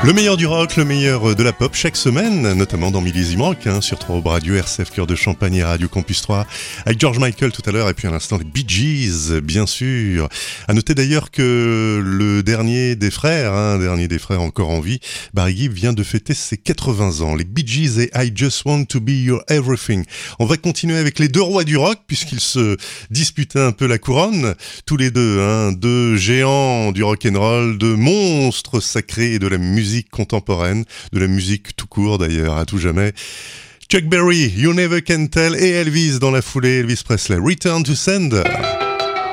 Le meilleur du rock, le meilleur de la pop chaque semaine, notamment dans Millésime Rock, sur 3 Aube Radio, RCF Cœur de Champagne et Radio Campus 3, avec George Michael tout à l'heure, et puis à l'instant les Bee Gees, bien sûr. À noter d'ailleurs que le dernier des frères encore en vie, Barry Gibb, vient de fêter ses 80 ans. Les Bee Gees et I Just Want to Be Your Everything. On va continuer avec les deux rois du rock, puisqu'ils se disputaient un peu la couronne, tous les deux, deux géants du rock'n'roll, deux monstres sacrés et de la musique contemporaine, de la musique tout court d'ailleurs, à tout jamais. Chuck Berry, You Never Can Tell, et Elvis dans la foulée, Elvis Presley, Return to Sender.